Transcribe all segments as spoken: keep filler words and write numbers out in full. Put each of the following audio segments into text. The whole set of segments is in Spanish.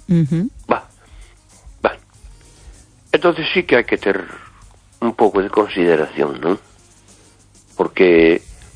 Uh-huh. Va, va. Entonces sí que hai que ter un pouco de consideración, non? Porque,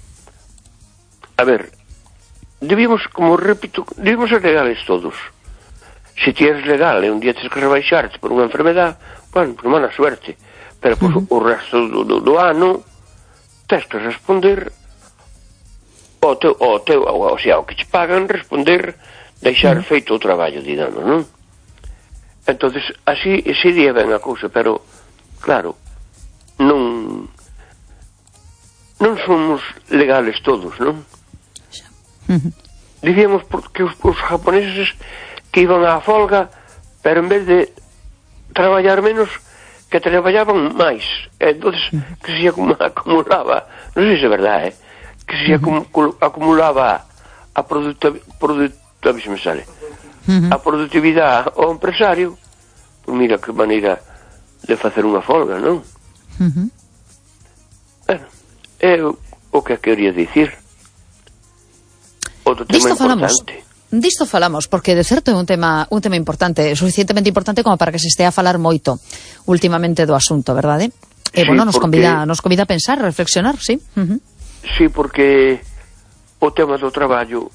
a ver, debíamos, como repito, debíamos ser legales todos. Se ti eres legal e un día tens que rebaixarte por unha enfermedad, bueno, pues mala suerte. Pero pues, uh-huh. o resto do, do, do ano tens que responder o teu, o teu, o sea, o que te pagan, responder, deixar uh-huh. feito o traballo, digamos, non? Entonces, así sería ben a cousa, pero, claro, non non somos legales todos, non? Uh-huh. Dicíamos que os, os japoneses que iban á folga, pero en vez de traballar menos, que traballaban máis. Entonces, uh-huh. que se acumulaba, non sei se é verdade, eh? que se uh-huh. acumulaba a productividade, product, me sale, uh-huh. a productividade ao empresario. Pues mira que maneira de facer unha folga, non? Uh-huh. Bueno, é o, o que quería dicir. Outro tema Disto importante. Falamos. Disto falamos, porque de certo é un tema un tema importante, suficientemente importante como para que se estea a falar moito últimamente do asunto, verdade? E, sí, bueno, nos porque... convida, nos convida a pensar, a reflexionar, sí? Uh-huh. Sí, porque o tema do traballo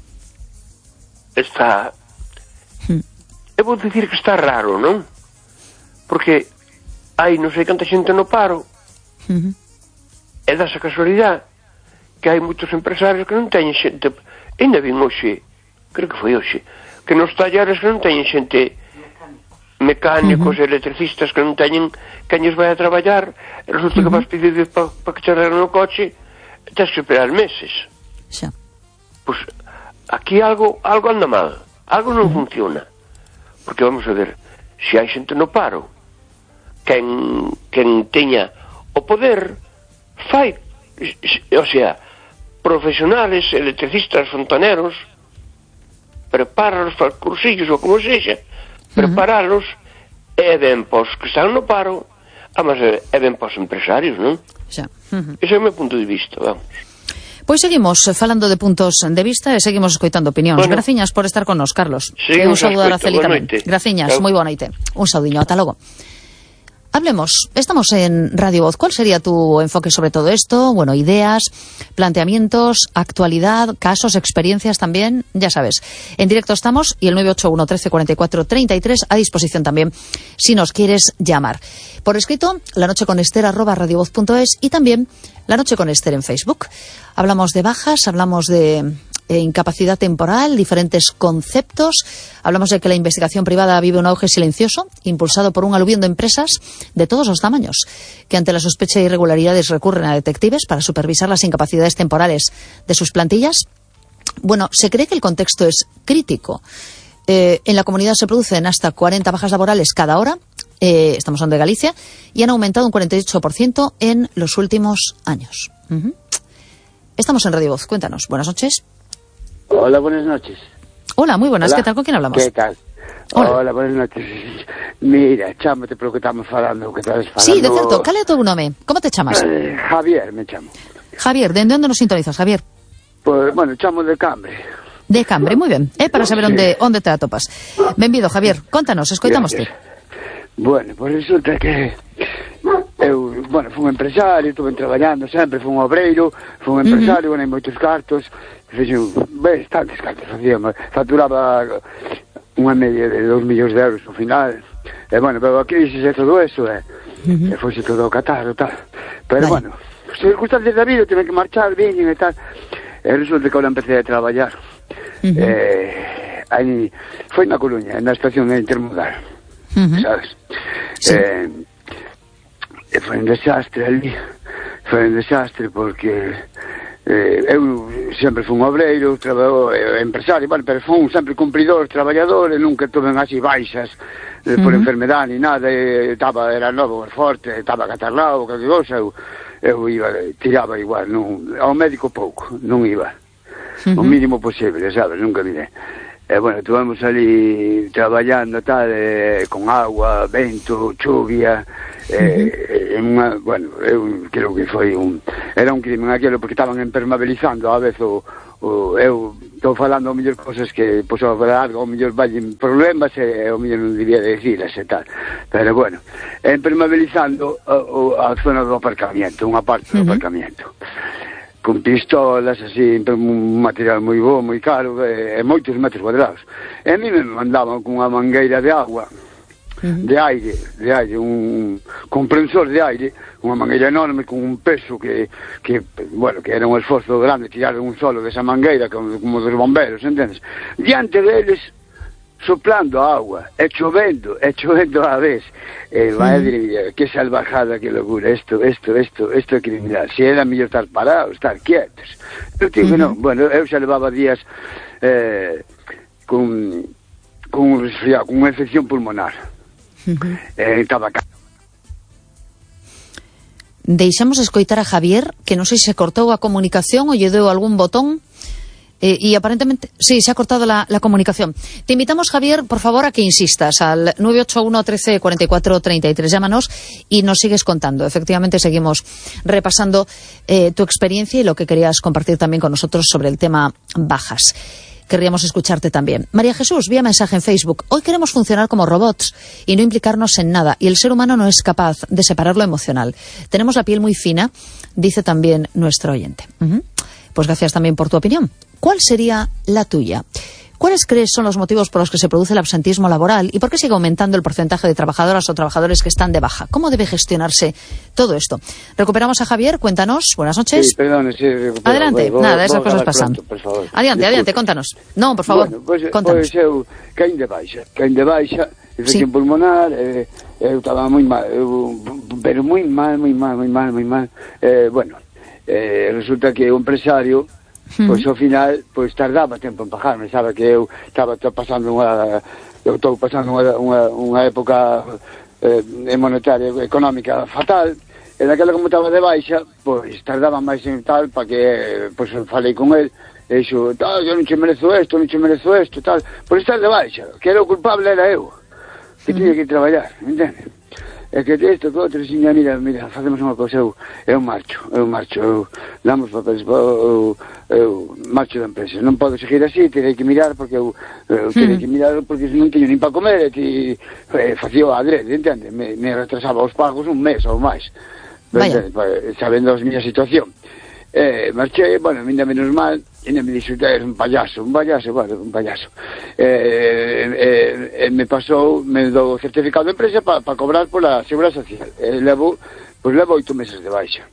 está... Hmm. Eu vou dicir que está raro, non? Porque hai non sei canta xente no paro, uh-huh. e dá esa casualidade que hai moitos empresarios que non teñen xente, ainda vin hoxe, creo que foi hoxe, que nos tallares que non teñen xente mecánicos, uh-huh. electricistas que non teñen queñes vai a traballar, e resulta uh-huh. que vas pedir para pa que te arreglen o coche, tens que esperar meses. Xa. Pois aquí algo algo anda mal, algo non uh-huh. funciona. Porque vamos a ver, se hai xente no paro, quen, quen teña o poder, fai, o sea, profesionales, electricistas, fontaneros, prepáralos para os cursillos ou como sexa, prepáralos, uh-huh. e ben pos que están no paro, mas é ben pos empresarios, non? Xa. Uh-huh. Ese é o meu punto de vista, vamos. Pois seguimos falando de puntos de vista e seguimos escoitando opinións. Bueno, graciñas por estar con nos, Carlos. E un saúdo a Araceli tamén. Graciñas, moi boa noite. Un saudiño, ata logo. Hablemos, estamos en Radio Voz. ¿Cuál sería tu enfoque sobre todo esto? Bueno, ideas, planteamientos, actualidad, casos, experiencias también, ya sabes. En directo estamos y el nueve ocho uno, trece, cuarenta y cuatro, treinta y tres a disposición también si nos quieres llamar. Por escrito, lanocheconester arroba radiovoz punto es y también La Noche con Ester en Facebook. Hablamos de bajas, hablamos de eh, incapacidad temporal, diferentes conceptos. Hablamos de que la investigación privada vive un auge silencioso, impulsado por un aluvión de empresas de todos los tamaños, que ante la sospecha de irregularidades recurren a detectives para supervisar las incapacidades temporales de sus plantillas. Bueno, se cree que el contexto es crítico. Eh, en la comunidad se producen hasta cuarenta bajas laborales cada hora. Eh, estamos hablando de Galicia, y han aumentado un cuarenta y ocho por ciento en los últimos años. Uh-huh. Estamos en Radio Voz, cuéntanos. Buenas noches. Hola, buenas noches. Hola, muy buenas. Hola. ¿Qué tal? ¿Con quién hablamos? ¿Qué tal? Hola, Hola buenas noches. Mira, chámate polo que estamos falando, que estás falando... Sí, de certo. Cal é o teu nome? Como te chamas? Eh, Javier, me chamo. Javier, ¿de onde nos sintonizas, Javier? Pues, bueno, chamo de Cambre. De Cambre, muy bien. É eh, para saber sí. onde onde te atopas. Benvido, Javier. Contanos, escoitamoste. Bueno, pues resulta que eu, bueno, fui un empresario, estuve traballando sempre, fui un obreiro, fui un empresario, uh-huh. ganei moitos cartos, fixen bastantes cartos, facíamos, facturaba unha media de dos millóns de euros ao final, e bueno, pero a crisis e todo eso, e, uh-huh. e foxe todo o catarro, tal, pero vale. Bueno, circunstancias da vida, tive que marchar, viñen e tal, e resulta que ahora empecé a traballar, uh-huh. e, aí, foi na Coruña, na estación intermodal. Uh-huh. ¿Sabes? Sí. Eh, foi un desastre ali, foi un desastre porque eh, eu sempre fui un obreiro, traballo, eh, empresario, bueno, pero fui un sempre cumpridor, traballador, e nunca tuve así baixas eh, por uh-huh. enfermedade ni nada, e, taba, era novo, forte, estaba catarrado, que cosa, eu, eu iba, tiraba igual, non, ao médico pouco, non iba, uh-huh. o mínimo posible, sabes, nunca vine. E, bueno, estuvamos ali traballando tal, eh, con agua, vento, chuvia, eh, uh-huh. unha, bueno, eu creo que foi un, era un crimen aquilo, porque estaban impermeabilizando a vez o, o eu estou falando ao mellor cosas que, pois, ao algo, ao mellor vallen problemas e ao mellor non debía decilas e tal, pero bueno, impermeabilizando a, a zona do aparcamiento, unha parte do uh-huh. aparcamiento, con pistolas, así, un material moi bo, moi caro, e, e moitos metros cuadrados. E a mí me mandaban con unha mangueira de agua, uh-huh. de aire, de aire, un comprensor de aire, unha mangueira enorme con un peso que, que bueno, que era un esforzo grande tirar un solo desa mangueira como, como dos bomberos, entendes? Diante deles, soplando a agua, e chovendo, e chovendo a vez, e madre mía, que salvajada, que locura, esto, esto, esto, esto é criminal, se era mellor estar parados, estar quietos. Eu digo, uh-huh. non, bueno, eu xa levaba días eh, con, con un resfriado, con unha infección pulmonar, uh-huh. eh, estaba cá. Deixamos escoitar a Javier, que non sei se cortou a comunicación ou lle deu algún botón, eh, y aparentemente, sí, se ha cortado la, la comunicación. Te invitamos, Javier, por favor, a que insistas al nueve ocho uno, trece, cuarenta y cuatro, treinta y tres. Llámanos y nos sigues contando. Efectivamente, seguimos repasando eh, tu experiencia y lo que querías compartir también con nosotros sobre el tema bajas. Querríamos escucharte también. María Jesús, vía mensaje en Facebook. Hoy queremos funcionar como robots y no implicarnos en nada. Y el ser humano no es capaz de separar lo emocional. Tenemos la piel muy fina, dice también nuestro oyente. Uh-huh. Pues gracias también por tu opinión. ¿Cuál sería la tuya? ¿Cuáles crees son los motivos por los que se produce el absentismo laboral y por qué sigue aumentando el porcentaje de trabajadoras o trabajadores que están de baja? ¿Cómo debe gestionarse todo esto? Recuperamos a Javier, cuéntanos. Buenas noches. Sí, perdón, sí, adelante, voy, nada, voy, esas voy cosas pasan. Pronto, por favor. Adelante, Disculpe. adelante, contanos. No, por favor, bueno, pues, contanos. Pois eu caín de baixa, caín de baixa, infección Sí. pulmonar, eh, eu estaba moi mal, eu, pero moi mal, moi mal, moi mal, moi mal. Eh, bueno, eh, resulta que o empresario, mm. pois ao final, pois tardaba tempo en pagarme, sabe que eu estaba pasando unha, eu estou pasando unha, unha, unha época eh, monetaria, económica fatal, e daquela como estaba de baixa, pois tardaba máis en tal, para que, pois falei con el, e dixo, tal, eu non che merezo isto, non che merezo isto, tal, por estar de baixa, que era o culpable era eu, que mm. tiña que traballar, entende? É que isto, que outro, señor, mira, mira, facemos unha cousa, eu, eu marcho, eu marcho, eu damos papeles, eu, eu marcho da empresa, non podo seguir así, terei que mirar, porque eu, eu terei que mirar, porque non teño nin para comer, e ti, eh, facía o adrede, entende? Me, me retrasaba os pagos un mes ou máis, entende? Sabendo a miña situación. Eh, marchei, bueno, ainda menos mal, ainda me dixo, é un payaso, un payaso, bueno, un payaso. Eh, eh, eh, me pasou, me dou o certificado de empresa para pa cobrar pola Seguridade Social. Eh, levo, pois levo oito meses de baixa.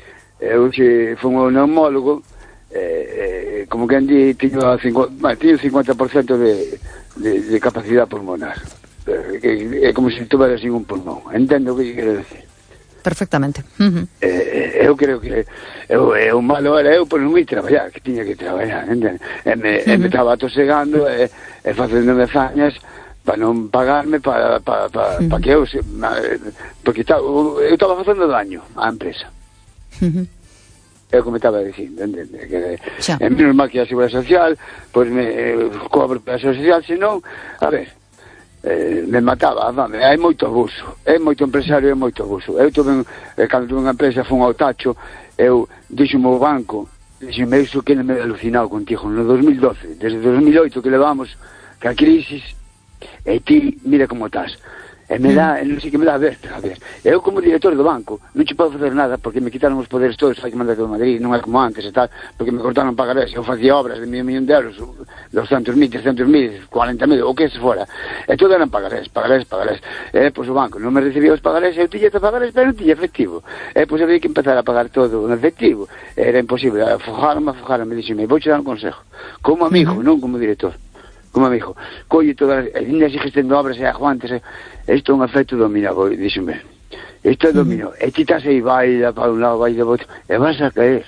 Eu xe, fui un neumólogo, eh, eh, como que andi, tiño cincuenta por ciento de, de, de capacidade pulmonar. Eh, que, é como se tuvera sin un pulmón. Entendo o que quero decir. Perfectamente. Uh-huh. Eh, eu creo que eu, eu malo era eu por non ir traballar, que tiña que traballar, entende? E me, uh-huh. e me estaba atosegando e, e facéndome fañas para non pagarme, para pa, pa, uh-huh. pa que eu se, porque ta, eu estaba facendo daño á empresa. Uh-huh. É como estaba dicindo, entende? Que, é menos mal que a Seguridade Social, pois me eh, cobro para a Seguridade Social, senón, a ver, Eh, me mataba, vame, hai moito abuso, é moito empresario, é moito abuso. Eu tuve, eh, cando tuve unha empresa, fun ao tacho, eu dixo o banco, dixeme iso que me he alucinado contigo, no dos mil doce, desde dos mil oito que levamos ca crisis, e ti, mira como estás. E me dá, non sei que me dá a ver, a ver. Eu como director do banco non che podo facer nada porque me quitaron os poderes todos, hai que mandar todo a Madrid, non é como antes e tal, porque me cortaron pagarés, eu facía obras de medio millón de euros, doscientos mil, trescientos mil, cuarenta mil, o que se fora. E todo eran pagarés, pagarés, pagarés. E pois o banco non me recibía os pagarés, eu tiña de pagarés, pero non tiña efectivo. E pois había que empezar a pagar todo en efectivo. Era imposible, afojaron-me, afojaron-me, dixeme, vou che dar un consejo, como amigo, non como director. Como me dijo, colle todas, e ainda sigues tendo obras e aguantes, isto é un efecto dominó, díxeme, isto é dominó, e ti estás aí, vai para un lado, vai de outro, e vas a caer,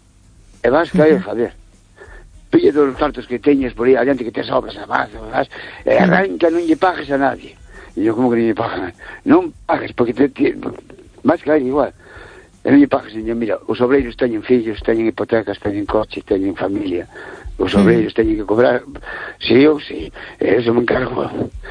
e vas a caer, Javier. Pille todos os cartos que teñes por aí, adiante que tes obras, vas, vas, e arranca, non lle pagues a nadie. E eu, como que non lle pagues a nadie? Non pagues, porque te, te, vas a caer igual. E non lle pagues, señor, mira, os obreiros teñen fillos, teñen hipotecas, teñen coches, teñen familia. Os obreiros teñen que cobrar, si ou si, eso me encargo.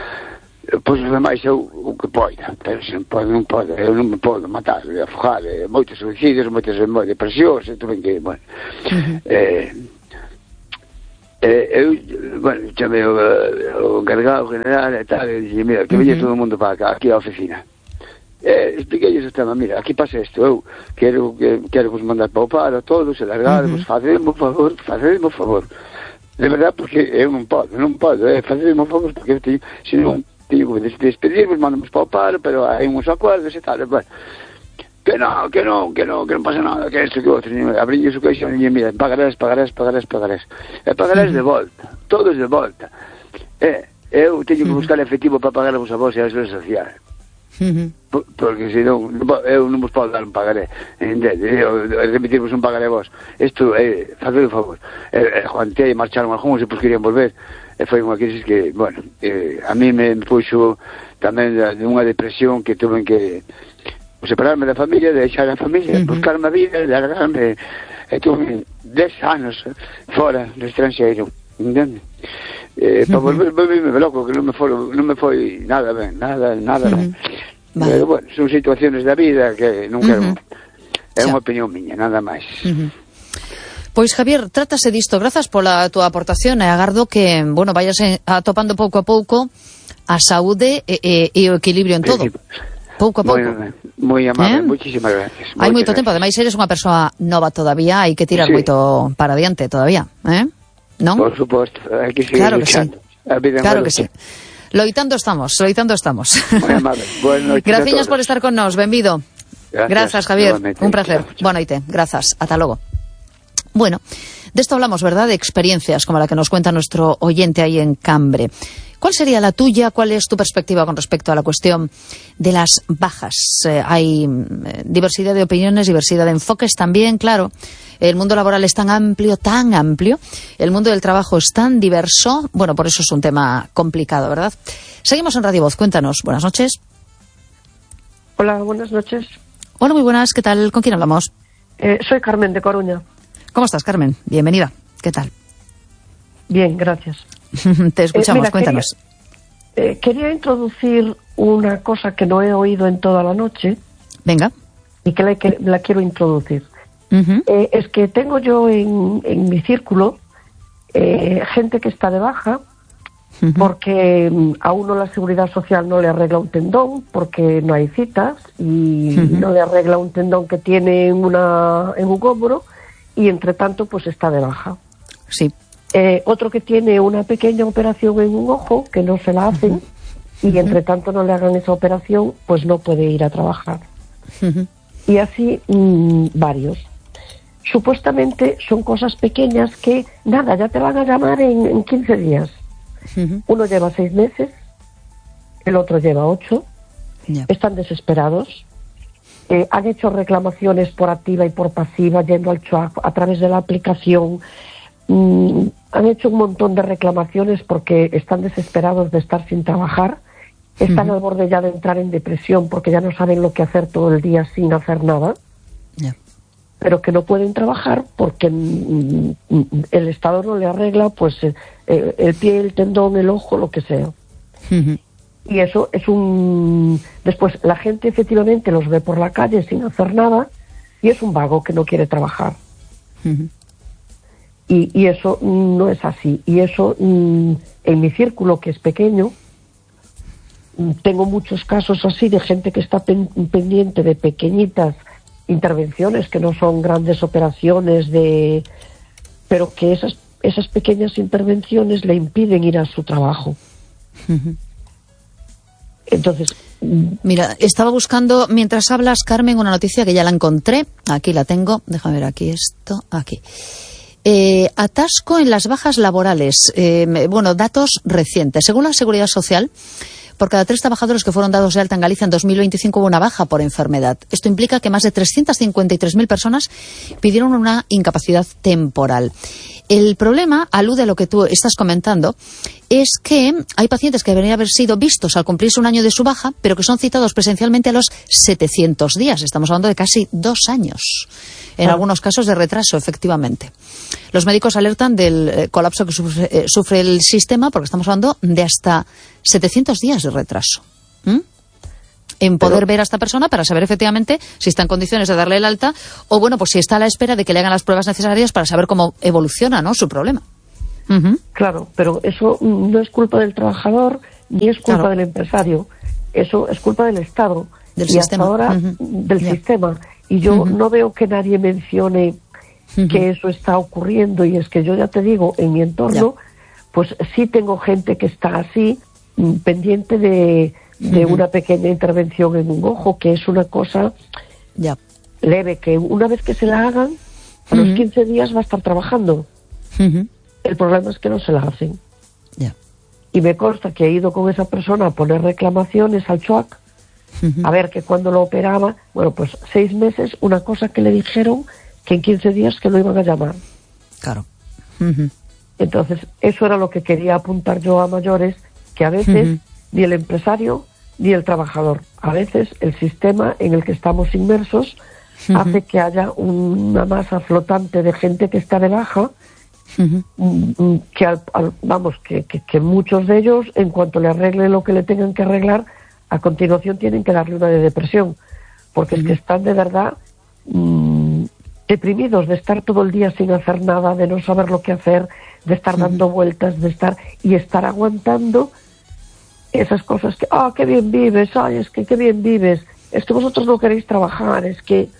Pois os demais eu o que poida, pero se non podo, non podo, eu non me podo matar, afogar, moitos suicidios, moitas depresións, e tuve que, bueno, uh-huh. eh, Eh, eu, bueno, chamei o, o encargado general e tal, e dixen, mira, que uh-huh. veñe todo o mundo para acá, aquí á oficina. Eh, expliquei o tema, mira, aquí pasa isto, eu quero, que, quero vos mandar para o paro a todos, e largarvos, uh-huh. facedme o favor, facedme o favor. De verdad, porque eu non podo, non podo, eh, facedme o favor, porque eu teño, se non, teño que despedirvos, mandamos para o paro, pero hai uns acuerdos e tal, e bueno. Que no, que no, que no, que non pasa nada, que esto, que outro. Abrí su caixa e mira, pagarás, pagarás, pagarás, pagarás. E pagarás de volta, todos de volta. Eh, eu teño que buscar efectivo para pagarvos a vos e a seguridade social. Uh-huh. Por, porque se non, eu non vos podo dar un pagaré, entende? Eu, repetirvos un pagaré a vos. Isto, eh, faced o favor. Eh, eh, Juantei, marcharon algúns e pois querían volver. E foi unha crisis que, bueno, eh, a mí me puxo tamén de unha depresión que tuve que separarme da familia, deixar a familia, uh-huh. buscarme a vida, largarme, e tuve dez anos fora do estranxeiro, entende? Eh, uh-huh. Para volver, volverme loco, que non me foi, non me foi nada ben, nada, nada uh-huh. ben. Vale. Pero, bueno, son situaciones da vida que non quero, uh-huh. é unha opinión miña, nada máis. Uh-huh. Pois, Javier, trátase disto, grazas pola túa aportación, e agardo que, bueno, vayas atopando pouco a pouco a saúde e, e, e o equilibrio en todo. Pouco a pouco. Moi amable, eh? Muchísimas gracias. Hai moito tempo, ademais eres unha persoa nova todavía, hai que tirar sí. moito para adiante todavía, eh? Non? Por suposto, hai que seguir claro luchando. Que sí. A vida claro que sí. Loitando estamos, loitando estamos. Moi amable. Boa noite. Gracias por estar con nos, benvido. Gracias, Grazas, Javier. Un placer. Boa noite. Grazas. Ata logo. Bueno, de esto hablamos, ¿verdad? De experiencias como la que nos cuenta nuestro oyente ahí en Cambre. ¿Cuál sería la tuya? ¿Cuál es tu perspectiva con respecto a la cuestión de las bajas? Eh, hay eh, diversidad de opiniones, diversidad de enfoques también, claro. El mundo laboral es tan amplio, tan amplio. El mundo del trabajo es tan diverso. Bueno, por eso es un tema complicado, ¿verdad? Seguimos en Radio Voz. Cuéntanos. Buenas noches. Hola, buenas noches. Hola, muy buenas. ¿Qué tal? ¿Con quién hablamos? Eh, soy Carmen de Coruña. ¿Cómo estás, Carmen? Bienvenida. ¿Qué tal? Bien, gracias. Te escuchamos, eh, mira, cuéntanos. Quería, eh, quería introducir una cosa que no he oído en toda la noche. Venga. Y que la, que la quiero introducir. Uh-huh. Eh, es que tengo yo en, en mi círculo eh, gente que está de baja uh-huh. porque a uno la seguridad social no le arregla un tendón porque no hay citas y uh-huh. no le arregla un tendón que tiene en, una, en un hombro y entre tanto pues está de baja. Sí. Eh, otro que tiene una pequeña operación en un ojo que no se la hacen uh-huh. y entre tanto no le hagan esa operación pues no puede ir a trabajar. Uh-huh. Y así mmm, varios. Supuestamente son cosas pequeñas que, nada, ya te van a llamar en, en quince días. Uh-huh. Uno lleva seis meses, el otro lleva ocho, yeah. Están desesperados, eh, han hecho reclamaciones por activa y por pasiva, yendo al CHUAC a través de la aplicación, mm, han hecho un montón de reclamaciones porque están desesperados de estar sin trabajar, están uh-huh. al borde ya de entrar en depresión porque ya no saben lo que hacer todo el día sin hacer nada. Yeah. Pero que no pueden trabajar porque mm, el Estado no le arregla pues eh, el pie, el tendón, el ojo, lo que sea. Uh-huh. Y eso es un... Después la gente efectivamente los ve por la calle sin hacer nada y es un vago que no quiere trabajar. Uh-huh. Y, y eso no es así. Y eso mm, en mi círculo, que es pequeño, tengo muchos casos así de gente que está pen- pendiente de pequeñitas intervenciones que no son grandes operaciones de pero que esas esas pequeñas intervenciones le impiden ir a su trabajo. Uh-huh. Entonces, mira, estaba buscando mientras hablas, Carmen, una noticia que ya la encontré, aquí la tengo, déjame ver aquí esto, aquí. Eh, atasco en las bajas laborales, eh, bueno, datos recientes. Según la Seguridad Social, por cada tres trabajadores que fueron dados de alta en Galicia en dos mil veinticinco hubo una baja por enfermedad. Esto implica que más de trescientas cincuenta y tres mil personas pidieron una incapacidad temporal. El problema, alude a lo que tú estás comentando, es que hay pacientes que deberían haber sido vistos al cumplirse un año de su baja, pero que son citados presencialmente a los setecientos días. Estamos hablando de casi dos años. En ah. algunos casos de retraso, efectivamente. Los médicos alertan del eh, colapso que sufre, eh, sufre el sistema, porque estamos hablando de hasta setecientos días de retraso. ¿Mm? En poder Pero... ver a esta persona para saber efectivamente si está en condiciones de darle el alta o, bueno, pues si está a la espera de que le hagan las pruebas necesarias para saber cómo evoluciona, ¿no?, su problema. Uh-huh. Claro, pero eso no es culpa del trabajador ni es culpa claro. del empresario. Eso es culpa del Estado. Del y sistema. Hasta ahora uh-huh. del yeah. sistema. Y yo uh-huh. no veo que nadie mencione uh-huh. que eso está ocurriendo. Y es que yo ya te digo, en mi entorno, yeah. pues sí tengo gente que está así, pendiente de, de uh-huh. una pequeña intervención en un ojo, que es una cosa yeah. leve, que una vez que se la hagan, a uh-huh. los quince días va a estar trabajando. Uh-huh. El problema es que no se la hacen. Yeah. Y me consta que he ido con esa persona a poner reclamaciones al C H O A C, uh-huh. a ver que cuando lo operaba, bueno, pues seis meses, una cosa que le dijeron que en quince días que lo iban a llamar. Claro. Uh-huh. Entonces, eso era lo que quería apuntar yo a mayores, que a veces uh-huh. ni el empresario ni el trabajador, a veces el sistema en el que estamos inmersos uh-huh. hace que haya una masa flotante de gente que está de baja, uh-huh. que al, al, vamos que, que, que muchos de ellos, en cuanto le arreglen lo que le tengan que arreglar, a continuación tienen que darle una de depresión, porque uh-huh. es que están de verdad mmm, deprimidos de estar todo el día sin hacer nada, de no saber lo que hacer, de estar uh-huh. dando vueltas, de estar y estar aguantando esas cosas que, ah, oh, qué bien vives, ay, es que qué bien vives, es que vosotros no queréis trabajar, es que...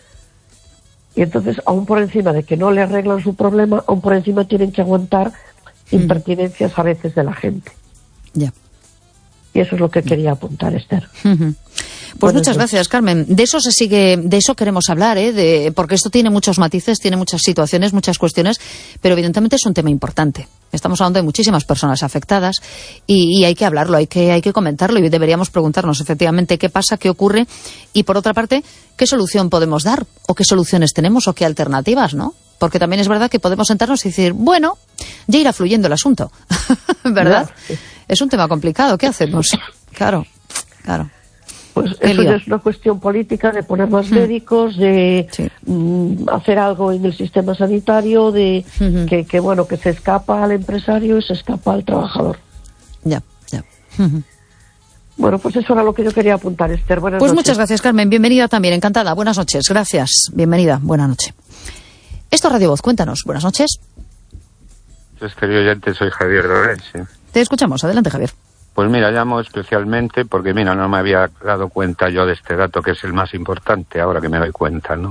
Y entonces, aún por encima de que no le arreglan su problema, aún por encima tienen que aguantar mm. impertinencias a veces de la gente. Ya. Yeah. Y eso es lo que quería apuntar, Esther. Uh-huh. Pues bueno, muchas gracias, Carmen. De eso se sigue, de eso queremos hablar, ¿eh? De, porque esto tiene muchos matices, tiene muchas situaciones, muchas cuestiones, pero evidentemente es un tema importante. Estamos hablando de muchísimas personas afectadas y, y hay que hablarlo, hay que, hay que comentarlo y deberíamos preguntarnos efectivamente qué pasa, qué ocurre y, por otra parte, qué solución podemos dar o qué soluciones tenemos o qué alternativas, ¿no? Porque también es verdad que podemos sentarnos y decir, bueno, ya irá fluyendo el asunto, ¿verdad? No. Es un tema complicado, ¿qué hacemos? Claro, claro. Pues eso ya es una cuestión política de poner más mm. médicos, de sí. mm, hacer algo en el sistema sanitario, de uh-huh. que, que bueno que se escapa al empresario y se escapa al trabajador. Ya, ya. Uh-huh. Bueno, pues eso era lo que yo quería apuntar, Esther. Buenas pues noches. Muchas gracias, Carmen. Bienvenida también, encantada. Buenas noches, gracias. Bienvenida, buenas noches. Esto es Radio Voz, cuéntanos. Buenas noches. Yo querido oyente, soy Javier Lorenzi. Te escuchamos, adelante, Javier. Pues mira, llamo especialmente porque, mira, no me había dado cuenta yo de este dato que es el más importante, ahora que me doy cuenta, ¿no?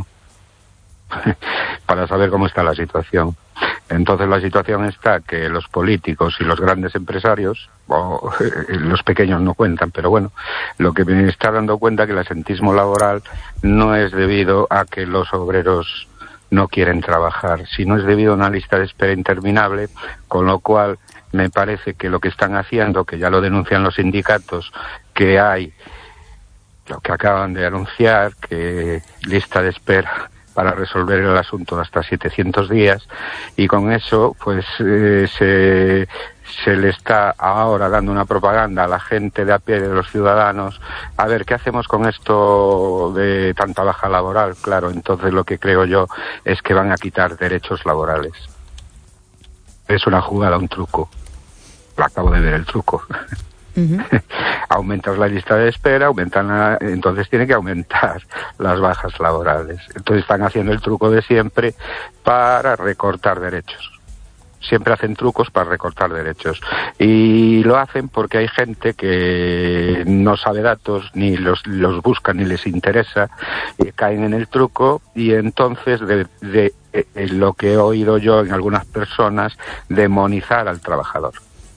Para saber cómo está la situación. Entonces la situación está que los políticos y los grandes empresarios, o los pequeños no cuentan, pero bueno, lo que me está dando cuenta es que el asentismo laboral no es debido a que los obreros no quieren trabajar, sino es debido a una lista de espera interminable, con lo cual me parece que lo que están haciendo, que ya lo denuncian los sindicatos, que hay, lo que acaban de anunciar, que lista de espera para resolver el asunto de hasta setecientos días, y con eso pues eh, se, se le está ahora dando una propaganda a la gente de a pie, de los ciudadanos, a ver, ¿qué hacemos con esto de tanta baja laboral? Claro, entonces lo que creo yo es que van a quitar derechos laborales. Es una jugada, un truco. Acabo de ver el truco. Uh-huh. Aumentas la lista de espera, aumentan la, entonces tiene que aumentar las bajas laborales. Entonces están haciendo el truco de siempre para recortar derechos. Siempre hacen trucos para recortar derechos. Y lo hacen porque hay gente que no sabe datos, ni los, los busca, ni les interesa, y caen en el truco, y entonces de, de, de lo que he oído yo en algunas personas, demonizar al trabajador.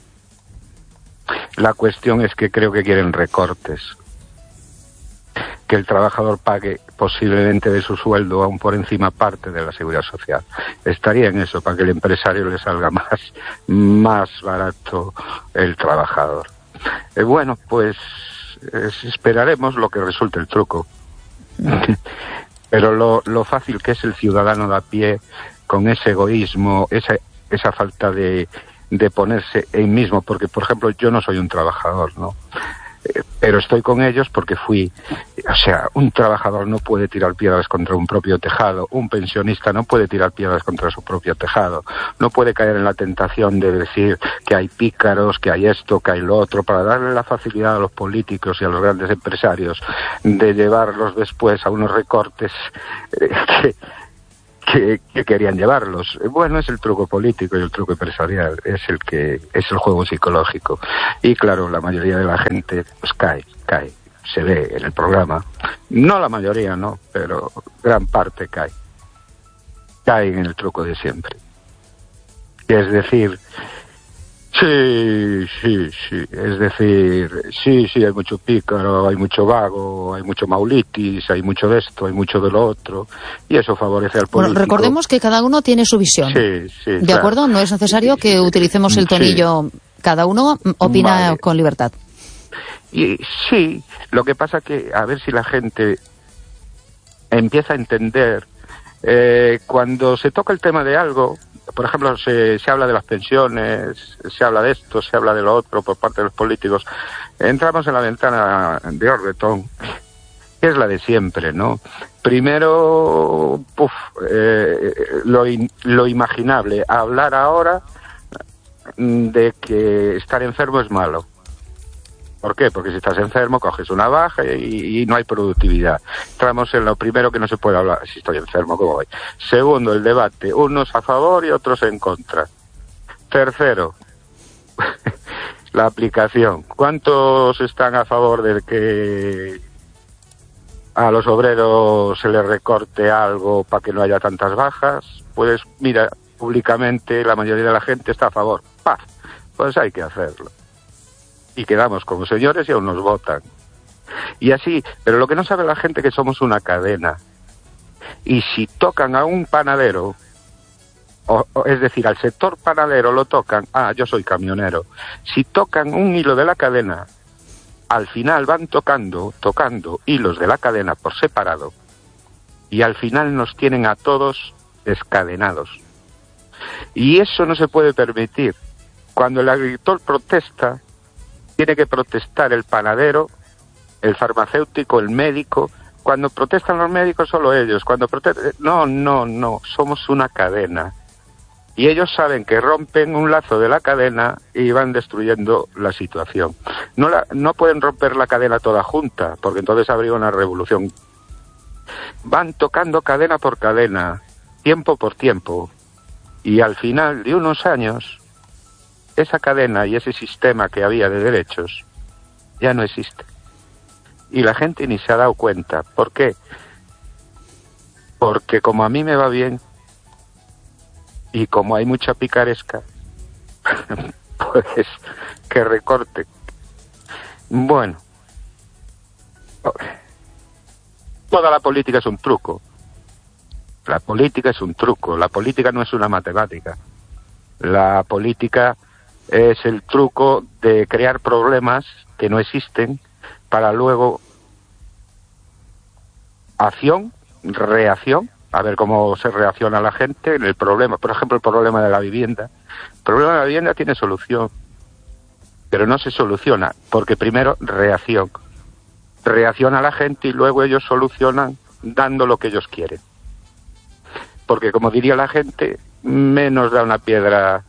La cuestión es que creo que quieren recortes. Que el trabajador pague posiblemente de su sueldo aún por encima parte de la seguridad social. Estaría en eso, para que el empresario le salga más, más barato el trabajador. Eh, bueno, pues eh, esperaremos lo que resulte el truco. Pero lo, lo fácil que es el ciudadano de a pie, con ese egoísmo, esa, esa falta de... de ponerse en mismo, porque por ejemplo yo no soy un trabajador, ¿no? Eh, pero estoy con ellos porque fui, o sea, un trabajador no puede tirar piedras contra un propio tejado, un pensionista no puede tirar piedras contra su propio tejado, no puede caer en la tentación de decir que hay pícaros, que hay esto, que hay lo otro, para darle la facilidad a los políticos y a los grandes empresarios de llevarlos después a unos recortes eh, que que, que querían llevarlos. Bueno, es el truco político y el truco empresarial, es el que es el juego psicológico. Y claro, la mayoría de la gente pues cae, cae. Se ve en el programa. No la mayoría, no, pero gran parte cae. Cae en el truco de siempre. Es decir, sí, sí, sí, es decir, sí, sí, hay mucho pícaro, hay mucho vago, hay mucho maulitis, hay mucho de esto, hay mucho de lo otro, y eso favorece al político. Bueno, recordemos que cada uno tiene su visión. Sí, sí. ¿De claro. acuerdo? No es necesario que utilicemos el tonillo. Sí. Cada uno opina vale. con libertad. Y sí, lo que pasa que, a ver si la gente empieza a entender, eh, cuando se toca el tema de algo, por ejemplo, se, se habla de las pensiones, se habla de esto, se habla de lo otro por parte de los políticos, entramos en la ventana de Orbetón, que es la de siempre, ¿no? Primero, puf, eh, lo, in, lo imaginable, hablar ahora de que estar enfermo es malo. ¿Por qué? Porque si estás enfermo coges una baja y, y no hay productividad. Entramos en lo primero que no se puede hablar. Si estoy enfermo, ¿cómo voy? Segundo, el debate. Unos a favor y otros en contra. Tercero, la aplicación. ¿Cuántos están a favor de que a los obreros se les recorte algo para que no haya tantas bajas? Pues mira, públicamente la mayoría de la gente está a favor. ¡Paz! Pues hay que hacerlo. Y quedamos como señores y aún nos votan. Y así, pero lo que no sabe la gente es que somos una cadena. Y si tocan a un panadero, o, o, es decir, al sector panadero lo tocan, ah, yo soy camionero. Si tocan un hilo de la cadena, al final van tocando, tocando hilos de la cadena por separado, y al final nos tienen a todos descadenados. Y eso no se puede permitir. Cuando el agricultor protesta, tiene que protestar el panadero, el farmacéutico, el médico. Cuando protestan los médicos, solo ellos. Cuando protestan... No, no, no. Somos una cadena. Y ellos saben que rompen un lazo de la cadena y van destruyendo la situación. No, la, no pueden romper la cadena toda junta, porque entonces habría una revolución. Van tocando cadena por cadena, tiempo por tiempo. Y al final de unos años, esa cadena y ese sistema que había de derechos ya no existe. Y la gente ni se ha dado cuenta. ¿Por qué? Porque como a mí me va bien y como hay mucha picaresca, pues que recorte. Bueno, toda la política es un truco. La política es un truco. La política no es una matemática. La política es el truco de crear problemas que no existen para luego acción, reacción, a ver cómo se reacciona la gente en el problema. Por ejemplo, el problema de la vivienda. El problema de la vivienda tiene solución, pero no se soluciona porque primero reacción. Reacciona la gente y luego ellos solucionan dando lo que ellos quieren. Porque como diría la gente, menos da una piedra...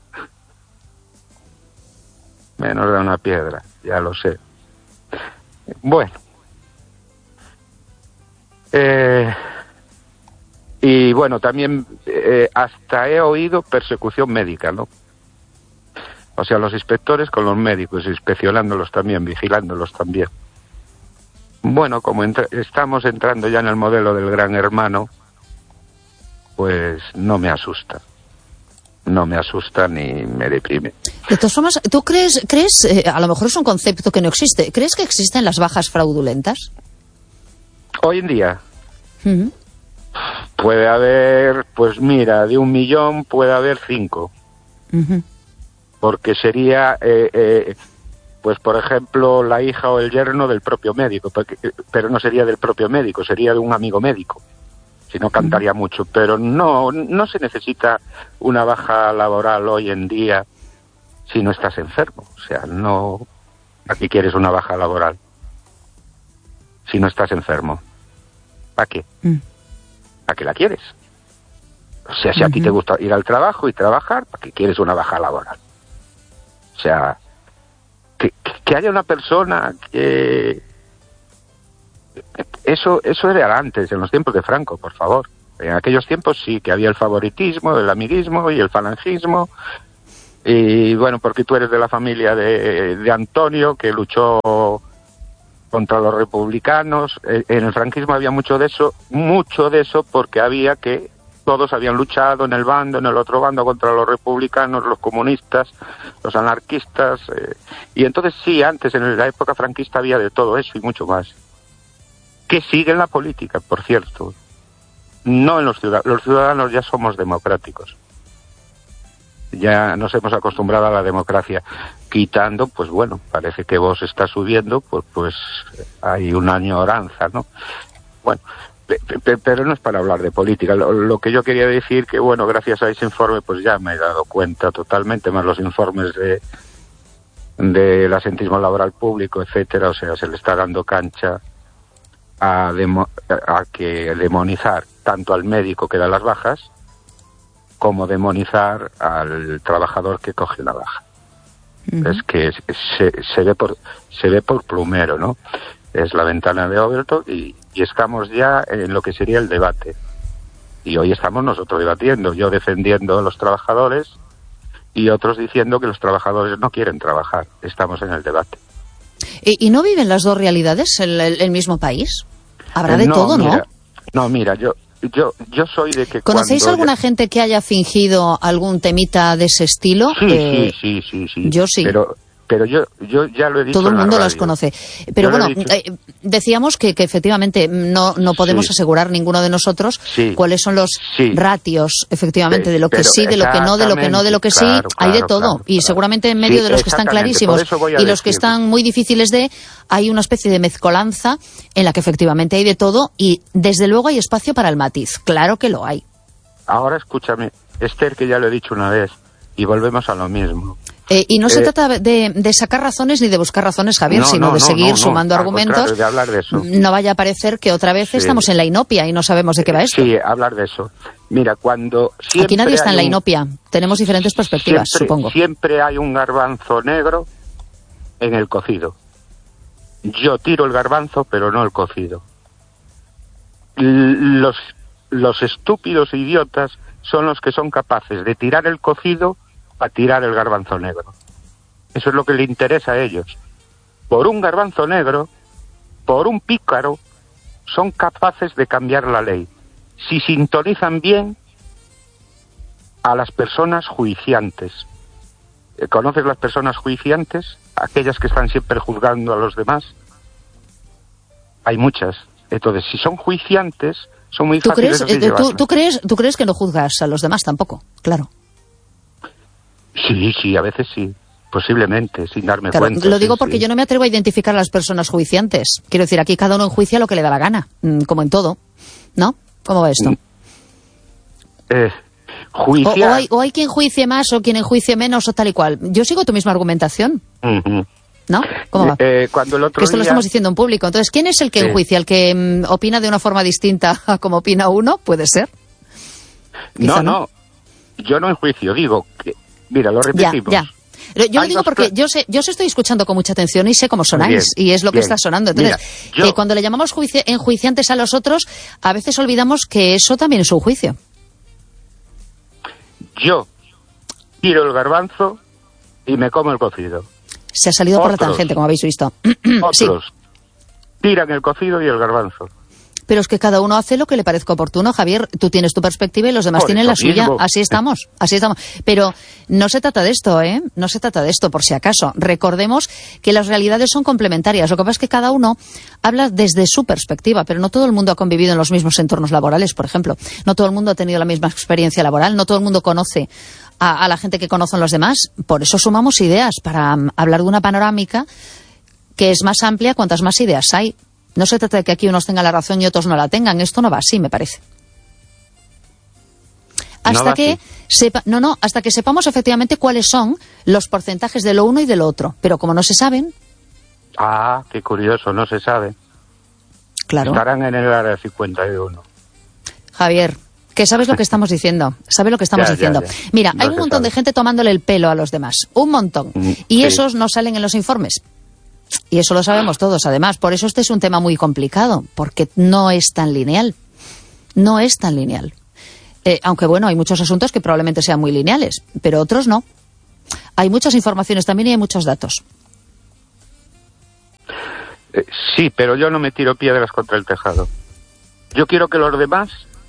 Menos da una piedra, ya lo sé. Bueno. Eh, y bueno, también eh, hasta he oído persecución médica, ¿no? O sea, los inspectores con los médicos, inspeccionándolos también, vigilándolos también. Bueno, como entra- estamos entrando ya en el modelo del gran hermano, pues no me asusta. No me asusta ni me deprime. De todas formas, ¿tú crees, crees eh, a lo mejor es un concepto que no existe, ¿crees que existen las bajas fraudulentas? Hoy en día Uh-huh. puede haber, pues mira, de un millón puede haber cinco. Uh-huh. Porque sería, eh, eh, pues por ejemplo, la hija o el yerno del propio médico, porque, pero no sería del propio médico, sería de un amigo médico. Si no cantaría mucho, pero no, no se necesita una baja laboral hoy en día si no estás enfermo. O sea, no, aquí quieres una baja laboral si no estás enfermo. ¿Para qué? Mm. ¿Para qué la quieres? O sea, si a ti te gusta ir al trabajo y trabajar, ¿para qué quieres una baja laboral? O sea, que, que haya una persona que... Eso eso era antes, en los tiempos de Franco, por favor. En aquellos tiempos sí, que había el favoritismo, el amiguismo y el falangismo. Y bueno, porque tú eres de la familia de, de Antonio, que luchó contra los republicanos. En el franquismo había mucho de eso, mucho de eso porque había que todos habían luchado en el bando, en el otro bando contra los republicanos, los comunistas, los anarquistas. Eh, y entonces sí, antes en la época franquista había de todo eso y mucho más. Que sigue en la política, por cierto. No en los ciudadanos. Los ciudadanos ya somos democráticos. Ya nos hemos acostumbrado a la democracia, quitando, pues bueno, parece que vos está subiendo, pues pues hay una añoranza, ¿no? Bueno, pe, pe, pero no es para hablar de política. Lo, lo que yo quería decir que, bueno, gracias a ese informe, pues ya me he dado cuenta totalmente, más los informes de del asentismo laboral público, etcétera, o sea, se le está dando cancha a, demo, a que demonizar tanto al médico que da las bajas, como demonizar al trabajador que coge la baja. Uh-huh. Es que se, se ve por se ve por plumero, ¿no? Es la ventana de Overton y, y estamos ya en lo que sería el debate. Y hoy estamos nosotros debatiendo, yo defendiendo a los trabajadores y otros diciendo que los trabajadores no quieren trabajar. Estamos en el debate. ¿Y, y no viven las dos realidades en el, el mismo país? Habrá de no, todo, mira, ¿no? No, mira, yo Yo yo soy de que ¿Conocéis alguna ya... gente que haya fingido algún temita de ese estilo? Sí, eh, sí, sí, sí, sí. Yo sí. Pero, pero yo, yo ya lo he dicho. Todo el mundo en la los radio. conoce. Pero yo bueno, eh, decíamos que, que efectivamente no, no podemos sí. asegurar ninguno de nosotros sí. cuáles son los sí. ratios, efectivamente, de lo que pero sí, de lo que no, de lo que no, de lo que sí. Claro, Hay de claro, todo. claro, y claro. seguramente en medio sí, de los que están clarísimos y los que están muy difíciles de, hay una especie de mezcolanza en la que efectivamente hay de todo y desde luego hay espacio para el matiz. Claro que lo hay. Ahora escúchame, Esther, que ya lo he dicho una vez, y volvemos a lo mismo. Eh, y no eh, se trata de, de sacar razones ni de buscar razones, Javier, no, sino no, de no, seguir no, sumando no, argumentos. De hablar de eso. No vaya a parecer que otra vez sí. estamos en la inopia y no sabemos de qué va esto. Sí, hablar de eso. Mira, cuando... Aquí nadie está en la un... inopia. Tenemos diferentes perspectivas, siempre, supongo. Siempre hay un garbanzo negro en el cocido. Yo tiro el garbanzo, pero no el cocido. Los, los estúpidos idiotas son los que son capaces de tirar el cocido a tirar el garbanzo negro. Eso es lo que le interesa a ellos. Por un garbanzo negro, por un pícaro, son capaces de cambiar la ley. Si sintonizan bien a las personas juiciantes. ¿Conoces las personas juiciantes? Aquellas que están siempre juzgando a los demás. Hay muchas. Entonces, si son juiciantes, son muy ¿Tú fáciles crees, de eh, ¿tú, ¿tú, crees, ¿Tú crees que no juzgas a los demás tampoco? Claro. Sí, sí, a veces sí. Posiblemente, sin darme claro, cuenta. Lo digo sí, porque sí. yo no me atrevo a identificar a las personas juiciantes. Quiero decir, aquí cada uno enjuicia lo que le da la gana, como en todo. ¿No? ¿Cómo va esto? Eh, juiciar... o, o, hay, o hay quien juicie más o quien enjuicie menos o tal y cual. Yo sigo tu misma argumentación. Uh-huh. ¿No? ¿Cómo va? Eh, cuando el otro que esto día... lo estamos diciendo en público. Entonces, ¿quién es el que sí. enjuicia? ¿El que mm, opina de una forma distinta a como opina uno? ¿Puede ser? No, no, no. Yo no enjuicio. Digo que... Mira, lo repetimos. Ya, ya. Yo lo digo porque yo sé, yo os estoy escuchando con mucha atención y sé cómo sonáis bien, y es lo que bien. está sonando. Entonces, Mira, yo... eh, cuando le llamamos juicio, enjuiciantes a los otros, a veces olvidamos que eso también es un juicio. Yo tiro el garbanzo y me como el cocido. Se ha salido otros, por la tangente, como habéis visto. Otros sí. tiran el cocido y el garbanzo. Pero es que cada uno hace lo que le parezca oportuno, Javier. Tú tienes tu perspectiva y los demás Por tienen la suya. Mismo. Así estamos, así estamos. Pero no se trata de esto, ¿eh? No se trata de esto, por si acaso. Recordemos que las realidades son complementarias. Lo que pasa es que cada uno habla desde su perspectiva, pero no todo el mundo ha convivido en los mismos entornos laborales, por ejemplo. No todo el mundo ha tenido la misma experiencia laboral, no todo el mundo conoce a, a la gente que conocen los demás. Por eso sumamos ideas, para um, hablar de una panorámica que es más amplia cuantas más ideas hay. No se trata de que aquí unos tengan la razón y otros no la tengan. Esto no va así, me parece. Hasta no que sepa, no, no, hasta que sepamos efectivamente cuáles son los porcentajes de lo uno y de lo otro. Pero como no se saben... Ah, qué curioso, no se sabe. Claro. Estarán en el área cincuenta y uno. Javier, que sabes lo que estamos diciendo. ¿Sabes lo que estamos ya, diciendo? Ya, ya. Mira, no hay un montón sabe. de gente tomándole el pelo a los demás. Un montón. Y sí. esos no salen en los informes. Y eso lo sabemos todos, además. Por eso este es un tema muy complicado, porque no es tan lineal. No es tan lineal. Eh, aunque bueno, hay muchos asuntos que probablemente sean muy lineales, pero otros no. Hay muchas informaciones también y hay muchos datos. Eh, sí, pero yo no me tiro piedras contra el tejado. Yo quiero que los demás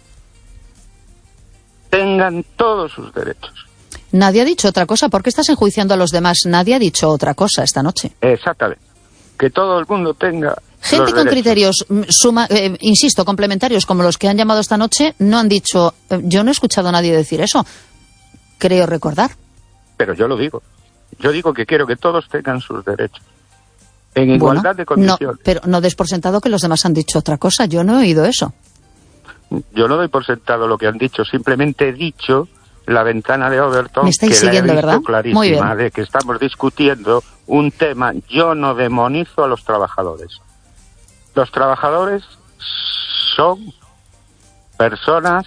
tengan todos sus derechos. Nadie ha dicho otra cosa. ¿Por qué estás enjuiciando a los demás? Nadie ha dicho otra cosa esta noche. Exactamente. Que todo el mundo tenga gente con derechos. Criterios, suma, eh, insisto, complementarios como los que han llamado esta noche, no han dicho... Eh, yo no he escuchado a nadie decir eso. Creo recordar. Pero yo lo digo. Yo digo que quiero que todos tengan sus derechos. En igualdad bueno, de condiciones. No, pero no des por sentado que los demás han dicho otra cosa. Yo no he oído eso. Yo no doy por sentado lo que han dicho. Simplemente he dicho la ventana de Overton, ¿me estáis que siguiendo, la he visto verdad? clarísima, Muy bien. De que estamos discutiendo un tema. Yo no demonizo a los trabajadores. Los trabajadores son personas